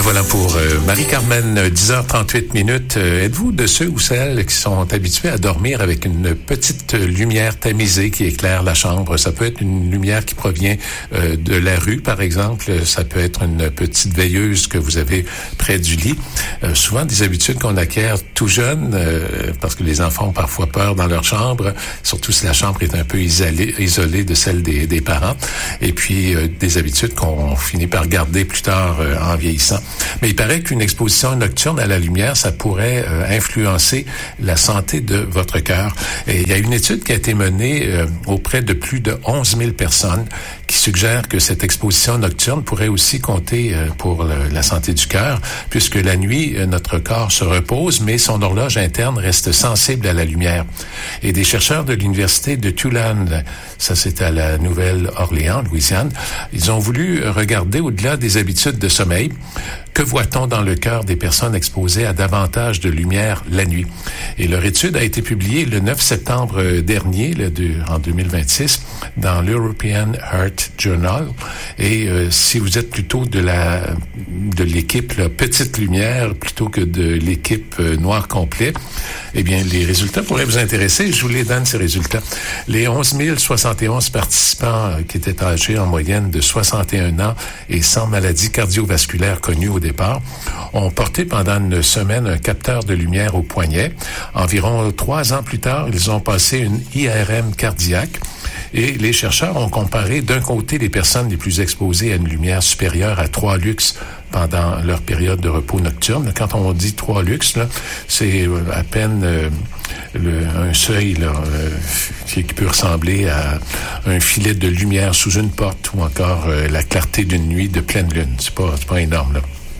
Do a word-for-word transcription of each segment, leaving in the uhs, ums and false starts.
voilà pour euh, Marie-Carmen, dix heures trente-huit minutes. Euh, êtes-vous de ceux ou celles qui sont habitués à dormir avec une petite lumière tamisée qui éclaire la chambre? Ça peut être une lumière qui provient euh, de la rue, par exemple. Ça peut être une petite veilleuse que vous avez près du lit. Euh, souvent des habitudes qu'on acquiert tout jeune, euh, parce que les enfants ont parfois peur dans leur chambre, surtout si la chambre est un peu isolée, isolée de celle des, des parents. Et puis euh, des habitudes qu'on finit par garder plus tard euh, en vieillissant. Mais il paraît qu'une exposition nocturne à la lumière, ça pourrait euh, influencer la santé de votre cœur. Et il y a une étude qui a été menée euh, auprès de plus de onze mille personnes qui suggère que cette exposition nocturne pourrait aussi compter euh, pour le, la santé du cœur, puisque la nuit, euh, notre corps se repose, mais son horloge interne reste sensible à la lumière. Et des chercheurs de l'université de Tulane, ça c'est à la Nouvelle-Orléans, Louisiane, ils ont voulu regarder au-delà des habitudes de sommeil. Que voit-on dans le cœur des personnes exposées à davantage de lumière la nuit? Et leur étude a été publiée le neuf septembre dernier, le deux, en deux mille vingt-six, dans l'European Heart Journal. Et euh, si vous êtes plutôt de la de l'équipe là, petite lumière plutôt que de l'équipe euh, noir complet, eh bien, les résultats pourraient vous intéresser. Je vous les donne, ces résultats. Les onze mille soixante et onze participants euh, qui étaient âgés en moyenne de soixante et un ans et sans maladie cardiovasculaire connue au départ, ont porté pendant une semaine un capteur de lumière au poignet. Environ trois ans plus tard, ils ont passé une I R M cardiaque. Et les chercheurs ont comparé d'un côté les personnes les plus exposées à une lumière supérieure à trois lux pendant leur période de repos nocturne. Quand on dit trois lux, là, c'est à peine euh, le, un seuil là, euh, qui, qui peut ressembler à un filet de lumière sous une porte ou encore euh, la clarté d'une nuit de pleine lune. C'est pas, c'est pas énorme, là.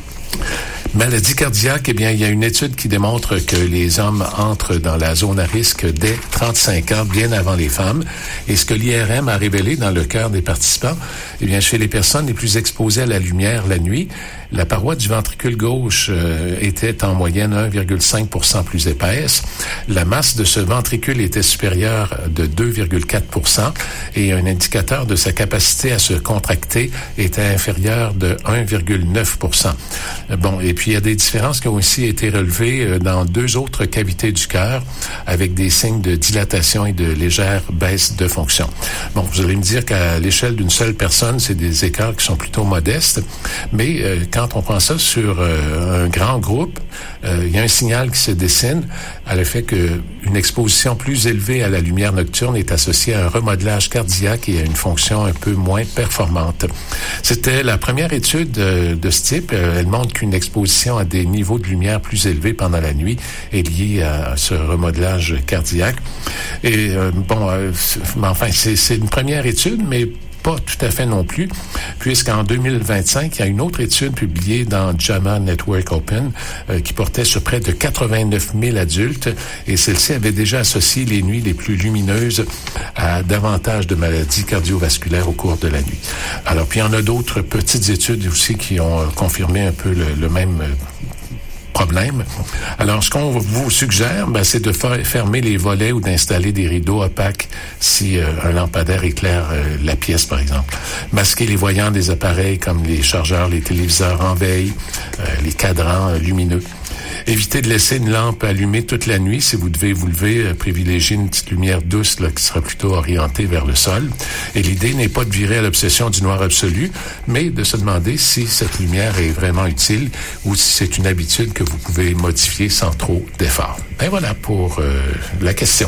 Maladie cardiaque, eh bien, il y a une étude qui démontre que les hommes entrent dans la zone à risque dès trente-cinq ans, bien avant les femmes. Et ce que l'I R M a révélé dans le cœur des participants, eh bien, chez les personnes les plus exposées à la lumière la nuit, la paroi du ventricule gauche euh, était en moyenne un virgule cinq pour cent plus épaisse. La masse de ce ventricule était supérieure de deux virgule quatre pour cent et un indicateur de sa capacité à se contracter était inférieur de un virgule neuf pour cent. Bon, et puis il y a des différences qui ont aussi été relevées dans deux autres cavités du cœur avec des signes de dilatation et de légère baisse de fonction. Bon, vous allez me dire qu'à l'échelle d'une seule personne, c'est des écarts qui sont plutôt modestes, mais euh, quand on prend ça sur euh, un grand groupe, euh, il y a un signal qui se dessine à l'effet qu'une exposition plus élevée à la lumière nocturne est associée à un remodelage cardiaque et à une fonction un peu moins performante. C'était la première étude de, de ce type. Elle montre qu'une exposition à des niveaux de lumière plus élevés pendant la nuit est liée à ce remodelage cardiaque. Et euh, bon, euh, enfin, c'est, c'est une première étude, mais pas tout à fait non plus, puisqu'en deux mille vingt-cinq, il y a une autre étude publiée dans JAMA Network Open euh, qui portait sur près de quatre-vingt-neuf mille adultes et celle-ci avait déjà associé les nuits les plus lumineuses à davantage de maladies cardiovasculaires au cours de la nuit. Alors, puis il y en a d'autres petites études aussi qui ont euh, confirmé un peu le, le même euh, problème. Alors, ce qu'on vous suggère, ben, c'est de faire fermer les volets ou d'installer des rideaux opaques si euh, un lampadaire éclaire euh, la pièce, par exemple. Masquer les voyants des appareils comme les chargeurs, les téléviseurs en veille, euh, les cadrans euh, lumineux. Évitez de laisser une lampe allumée toute la nuit. Si vous devez vous lever, euh, privilégiez une petite lumière douce là, qui sera plutôt orientée vers le sol. Et l'idée n'est pas de virer à l'obsession du noir absolu, mais de se demander si cette lumière est vraiment utile ou si c'est une habitude que vous pouvez modifier sans trop d'efforts. Ben voilà pour euh, la question.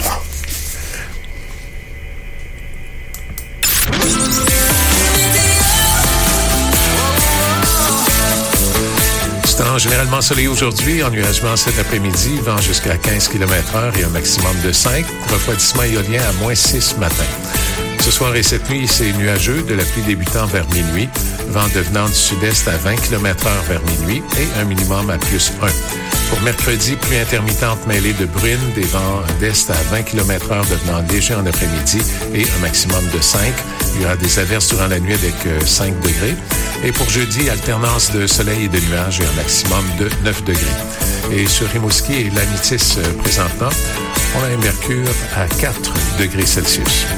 Temps généralement soleil aujourd'hui, ennuagement cet après-midi, vent jusqu'à quinze kilomètres heure et un maximum de cinq. Refroidissement éolien à moins six ce matin. Ce soir et cette nuit, c'est nuageux, de la pluie débutant vers minuit, vent devenant du sud-est à vingt kilomètres heure vers minuit et un minimum à plus un. Pour mercredi, pluie intermittente mêlée de bruine, des vents d'est à vingt kilomètres heure devenant léger en après-midi et un maximum de cinq. Il y aura des averses durant la nuit avec cinq degrés. Et pour jeudi, alternance de soleil et de nuages et un maximum de neuf degrés. Et sur Rimouski et l'Amitis présentement, on a un mercure à quatre degrés Celsius.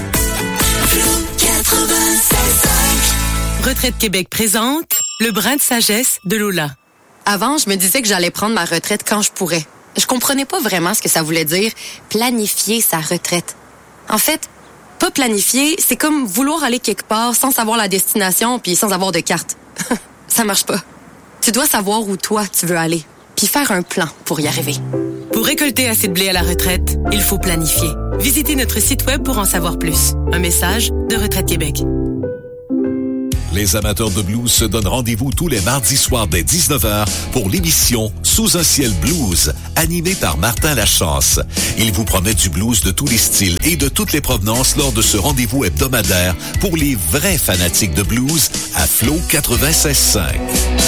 Retraite Québec présente le brin de sagesse de Lola. Avant, je me disais que j'allais prendre ma retraite quand je pourrais. Je comprenais pas vraiment ce que ça voulait dire, planifier sa retraite. En fait, pas planifier, c'est comme vouloir aller quelque part sans savoir la destination puis sans avoir de carte. Ça marche pas. Tu dois savoir où toi tu veux aller, puis faire un plan pour y arriver. Pour récolter assez de blé à la retraite, il faut planifier. Visitez notre site web pour en savoir plus. Un message de Retraite Québec. Les amateurs de blues se donnent rendez-vous tous les mardis soirs dès dix-neuf heures pour l'émission Sous un ciel blues, animée par Martin Lachance. Il vous promet du blues de tous les styles et de toutes les provenances lors de ce rendez-vous hebdomadaire pour les vrais fanatiques de blues à Flow quatre-vingt-seize cinq.